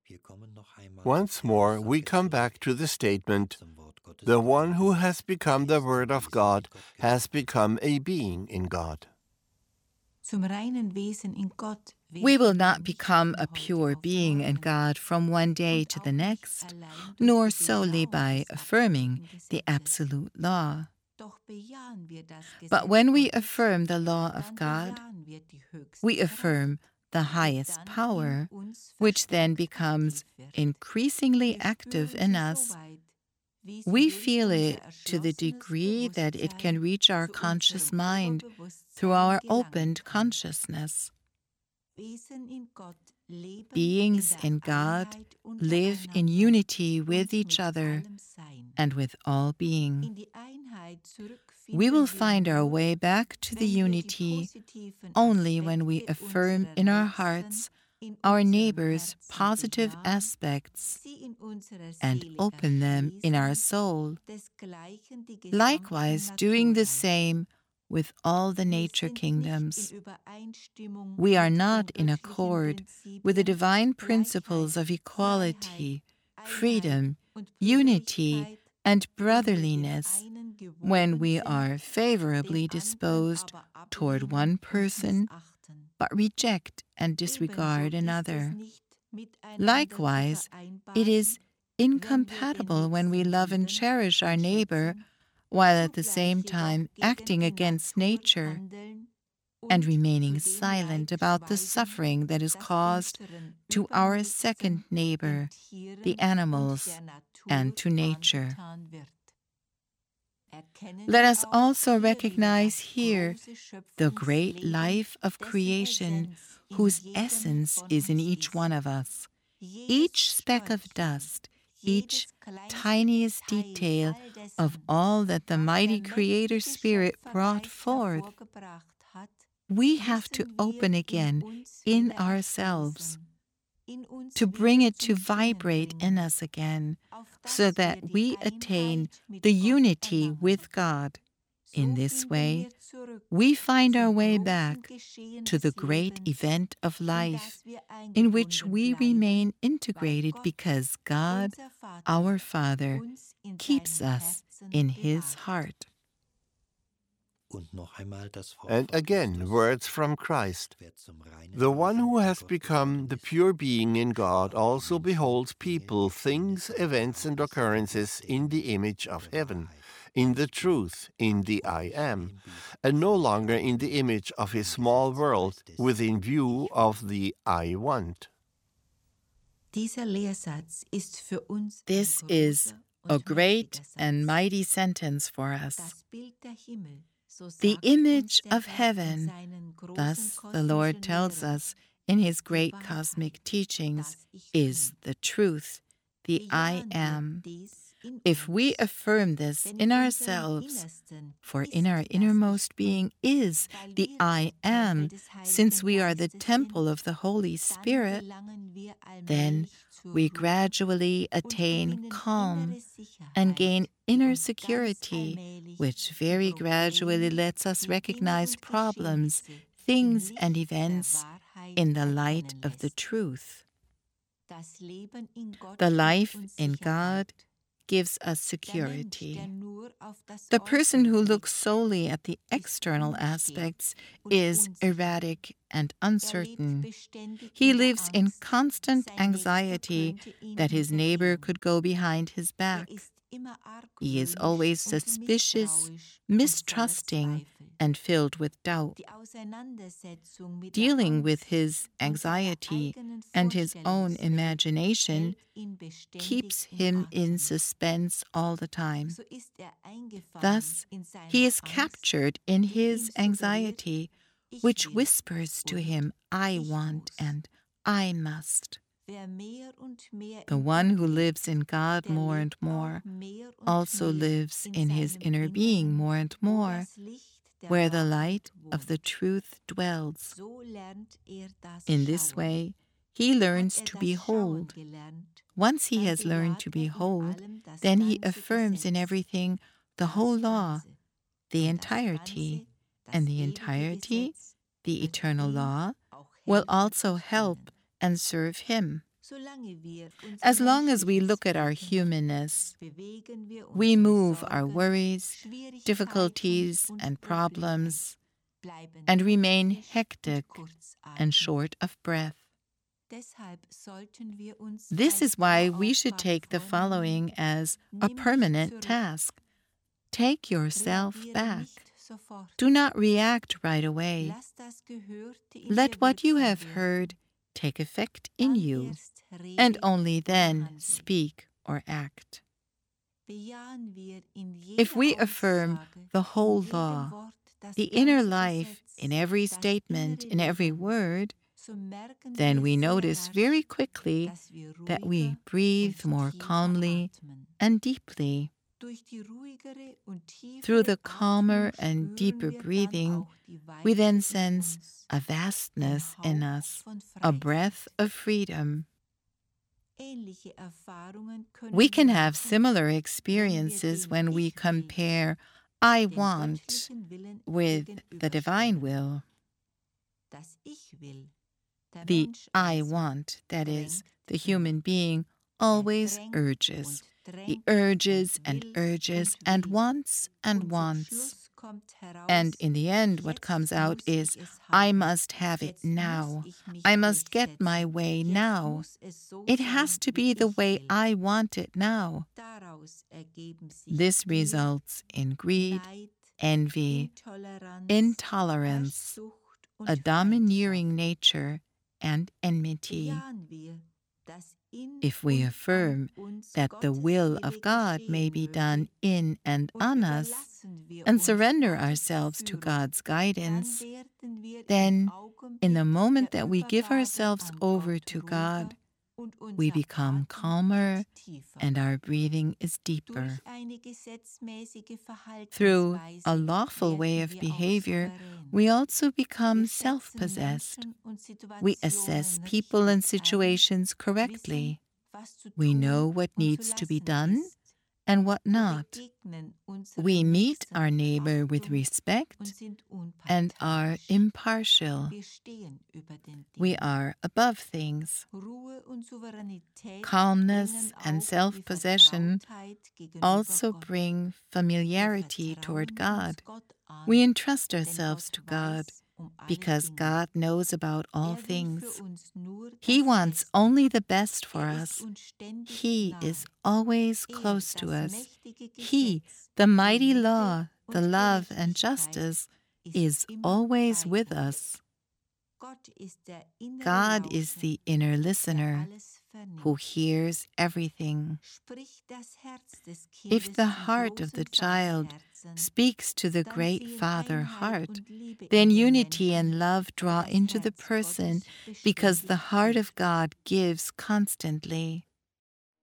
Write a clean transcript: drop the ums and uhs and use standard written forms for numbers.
Once more, we come back to the statement, the one who has become the Word of God has become a being in God. We will not become a pure being in God from one day to the next, nor solely by affirming the absolute law. But when we affirm the law of God, we affirm the highest power, which then becomes increasingly active in us. We feel it to the degree that it can reach our conscious mind through our opened consciousness. Beings in God live in unity with each other and with all being. We will find our way back to the unity only when we affirm in our hearts our neighbor's positive aspects and open them in our soul, likewise doing the same with all the nature kingdoms. We are not in accord with the divine principles of equality, freedom, unity, and brotherliness when we are favorably disposed toward one person, but reject and disregard another. Likewise, it is incompatible when we love and cherish our neighbor while at the same time acting against nature and remaining silent about the suffering that is caused to our second neighbor, the animals, and to nature. Let us also recognize here the great life of creation whose essence is in each one of us. Each speck of dust, each tiniest detail of all that the mighty Creator Spirit brought forth, we have to open again in ourselves, to bring it to vibrate in us again, so that we attain the unity with God. In this way, we find our way back to the great event of life, in which we remain integrated because God, our Father, keeps us in His heart. And again, words from Christ. The one who has become the pure being in God also beholds people, things, events, and occurrences in the image of heaven, in the truth, in the I Am, and no longer in the image of his small world within view of the I Want. This is a great and mighty sentence for us. The image of heaven, thus the Lord tells us in His great cosmic teachings, is the truth, the I Am. If we affirm this in ourselves, for in our innermost being is the I Am, since we are the temple of the Holy Spirit, then we gradually attain calm and gain inner security, which very gradually lets us recognize problems, things, and events in the light of the truth. The life in God gives us security. The person who looks solely at the external aspects is erratic and uncertain. He lives in constant anxiety that his neighbor could go behind his back. He is always suspicious, mistrusting, and filled with doubt. Dealing with his anxiety and his own imagination keeps him in suspense all the time. Thus, he is captured in his anxiety, which whispers to him, I want and I must. The one who lives in God more and more also lives in his inner being more and more, where the light of the truth dwells. In this way, he learns to behold. Once he has learned to behold, then he affirms in everything the whole law, the entirety, and the entirety, the eternal law, will also help and serve him. As long as we look at our humanness, we move our worries, difficulties, and problems, and remain hectic and short of breath. This is why we should take the following as a permanent task. Take yourself back. Do not react right away. Let what you have heard take effect in you, and only then speak or act. If we affirm the whole law, the inner life in every statement, in every word, then we notice very quickly that we breathe more calmly and deeply. Through the calmer and deeper breathing, we then sense a vastness in us, a breath of freedom. We can have similar experiences when we compare I want with the divine will. The I want, that is, the human being, always urges. He urges and urges and wants and wants. And in the end, what comes out is, I must have it now. I must get my way now. It has to be the way I want it now. This results in greed, envy, intolerance, a domineering nature, and enmity. If we affirm that the will of God may be done in and on us, and surrender ourselves to God's guidance, then, in the moment that we give ourselves over to God, we become calmer and our breathing is deeper. Through a lawful way of behavior, we also become self-possessed. We assess people and situations correctly. We know what needs to be done and what not. We meet our neighbor with respect and are impartial. We are above things. Calmness and self-possession also bring familiarity toward God. We entrust ourselves to God because God knows about all things. He wants only the best for us. He is always close to us. He, the mighty law, the love and justice, is always with us. God is the inner listener who hears everything. If the heart of the child speaks to the great Father heart, then unity and love draw into the person because the heart of God gives constantly.